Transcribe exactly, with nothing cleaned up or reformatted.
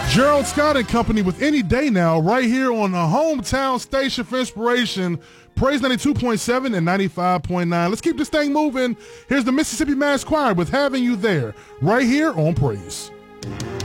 Gerald Scott and Company with Any Day Now, right here on the hometown station for inspiration, Praise ninety-two point seven and ninety-five point nine. Let's keep this thing moving. Here's the Mississippi Mass Choir with Having You There, right here on Praise.